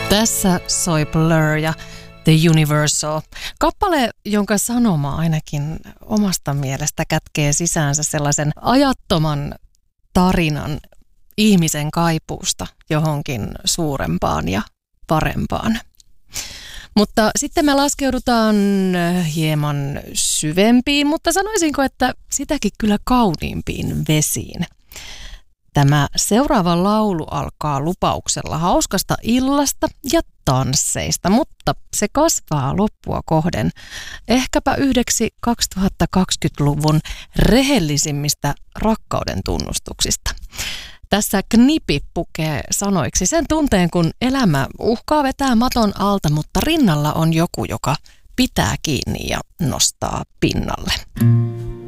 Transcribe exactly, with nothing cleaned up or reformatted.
Tässä soi Blur ja The Universal. Kappale, jonka sanoma ainakin omasta mielestä kätkee sisäänsä sellaisen ajattoman tarinan ihmisen kaipuusta johonkin suurempaan ja parempaan. Mutta sitten me laskeudutaan hieman syvempiin, mutta sanoisinko, että sitäkin kyllä kauniimpiin vesiin. Tämä seuraava laulu alkaa lupauksella hauskasta illasta ja tansseista, mutta se kasvaa loppua kohden ehkäpä yhdeksi kaksituhattakaksikymmentäluvun rehellisimmistä rakkauden tunnustuksista. Tässä Knipi pukee sanoiksi sen tunteen, kun elämä uhkaa vetää maton alta, mutta rinnalla on joku, joka pitää kiinni ja nostaa pinnalle.